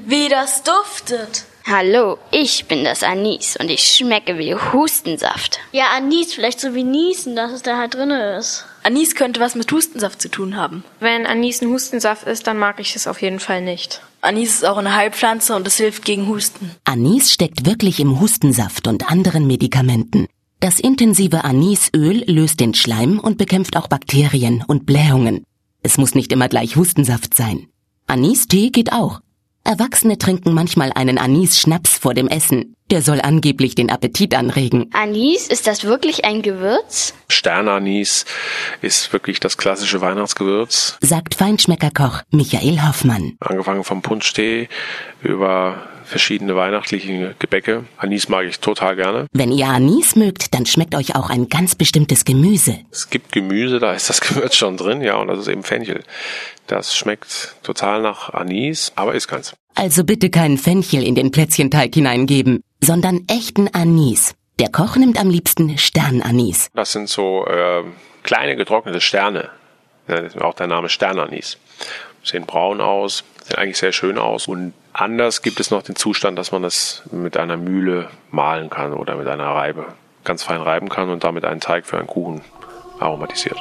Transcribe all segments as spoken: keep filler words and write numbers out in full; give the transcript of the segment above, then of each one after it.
wie das duftet. Hallo, ich bin das Anis und ich schmecke wie Hustensaft. Ja, Anis, vielleicht so wie Niesen, dass es da halt drin ist. Anis könnte was mit Hustensaft zu tun haben. Wenn Anis ein Hustensaft ist, dann mag ich es auf jeden Fall nicht. Anis ist auch eine Heilpflanze und es hilft gegen Husten. Anis steckt wirklich im Hustensaft und anderen Medikamenten. Das intensive Anisöl löst den Schleim und bekämpft auch Bakterien und Blähungen. Es muss nicht immer gleich Hustensaft sein. Anistee geht auch. Erwachsene trinken manchmal einen Anis-Schnaps vor dem Essen. Der soll angeblich den Appetit anregen. Anis, ist das wirklich ein Gewürz? Sternanis ist wirklich das klassische Weihnachtsgewürz. Sagt Feinschmeckerkoch Michael Hoffmann. Angefangen vom Punschtee über verschiedene weihnachtliche Gebäcke. Anis mag ich total gerne. Wenn ihr Anis mögt, dann schmeckt euch auch ein ganz bestimmtes Gemüse. Es gibt Gemüse, da ist das Gewürz schon drin, ja, und das ist eben Fenchel. Das schmeckt total nach Anis, aber ist keins. Also bitte keinen Fenchel in den Plätzchenteig hineingeben, sondern echten Anis. Der Koch nimmt am liebsten Sternanis. Das sind so äh, kleine getrocknete Sterne. Ja, das ist auch der Name Sternanis. Sehen braun aus, sehen eigentlich sehr schön aus. Und anders gibt es noch den Zustand, dass man das mit einer Mühle mahlen kann oder mit einer Reibe ganz fein reiben kann und damit einen Teig für einen Kuchen aromatisiert.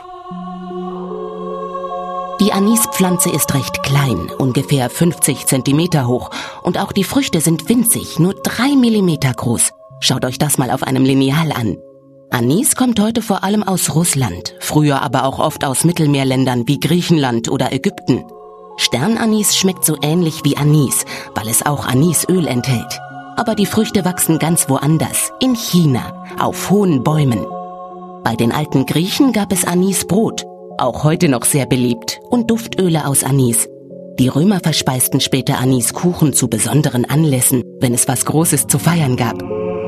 Die Anispflanze ist recht klein, ungefähr fünfzig Zentimeter hoch. Und auch die Früchte sind winzig, nur drei Millimeter groß. Schaut euch das mal auf einem Lineal an. Anis kommt heute vor allem aus Russland, früher aber auch oft aus Mittelmeerländern wie Griechenland oder Ägypten. Sternanis schmeckt so ähnlich wie Anis, weil es auch Anisöl enthält. Aber die Früchte wachsen ganz woanders, in China, auf hohen Bäumen. Bei den alten Griechen gab es Anisbrot, auch heute noch sehr beliebt, und Duftöle aus Anis. Die Römer verspeisten später Aniskuchen zu besonderen Anlässen, wenn es was Großes zu feiern gab.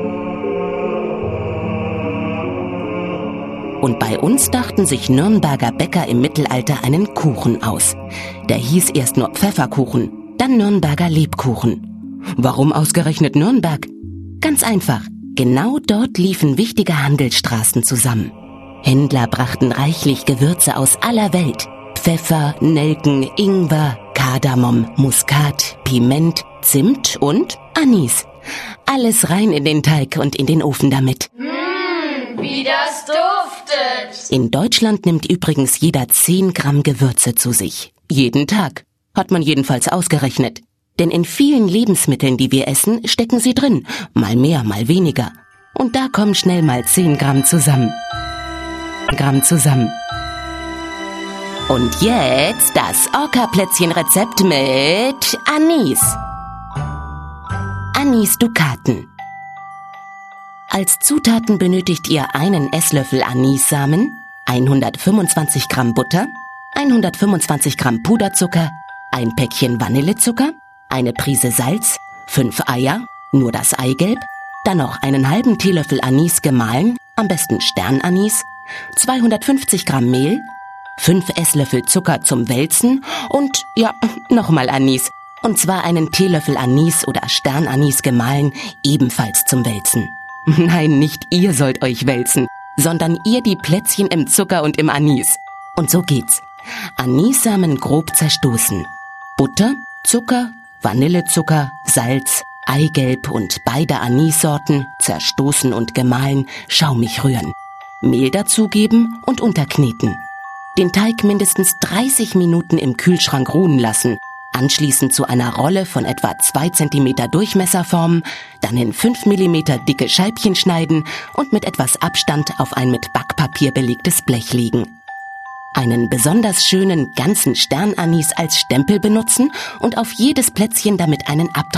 Und bei uns dachten sich Nürnberger Bäcker im Mittelalter einen Kuchen aus. Der hieß erst nur Pfefferkuchen, dann Nürnberger Lebkuchen. Warum ausgerechnet Nürnberg? Ganz einfach, genau dort liefen wichtige Handelsstraßen zusammen. Händler brachten reichlich Gewürze aus aller Welt. Pfeffer, Nelken, Ingwer, Kardamom, Muskat, Piment, Zimt und Anis. Alles rein in den Teig und in den Ofen damit. Mmh, wie das duftet! In Deutschland nimmt übrigens jeder zehn Gramm Gewürze zu sich. Jeden Tag. Hat man jedenfalls ausgerechnet. Denn in vielen Lebensmitteln, die wir essen, stecken sie drin. Mal mehr, mal weniger. Und da kommen schnell mal zehn Gramm zusammen. Gramm zusammen. Und jetzt das Orca-Plätzchen-Rezept mit Anis. Anis-Dukaten. Als Zutaten benötigt ihr einen Esslöffel Anissamen, hundertfünfundzwanzig Gramm Butter, hundertfünfundzwanzig Gramm Puderzucker, ein Päckchen Vanillezucker, eine Prise Salz, fünf Eier, nur das Eigelb, dann noch einen halben Teelöffel Anis gemahlen, am besten Sternanis, zweihundertfünfzig Gramm Mehl, fünf Esslöffel Zucker zum Wälzen und, ja, nochmal Anis. Und zwar einen Teelöffel Anis oder Sternanis gemahlen, ebenfalls zum Wälzen. Nein, nicht ihr sollt euch wälzen, sondern ihr die Plätzchen im Zucker und im Anis. Und so geht's. Anissamen grob zerstoßen. Butter, Zucker, Vanillezucker, Salz, Eigelb und beide Anissorten zerstoßen und gemahlen, schaumig rühren. Mehl dazugeben und unterkneten. Den Teig mindestens dreißig Minuten im Kühlschrank ruhen lassen, anschließend zu einer Rolle von etwa zwei Zentimeter Durchmesser formen, dann in fünf Millimeter dicke Scheibchen schneiden und mit etwas Abstand auf ein mit Backpapier belegtes Blech legen. Einen besonders schönen ganzen Sternanis als Stempel benutzen und auf jedes Plätzchen damit einen Abdruck